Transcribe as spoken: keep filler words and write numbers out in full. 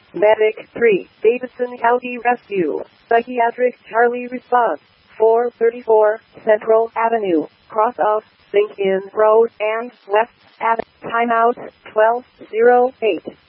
Medic three, Davidson County Rescue. Psychiatric Charlie response. four thirty-four Central Avenue, cross of Sink In Road and West Avenue. Timeout twelve oh eight.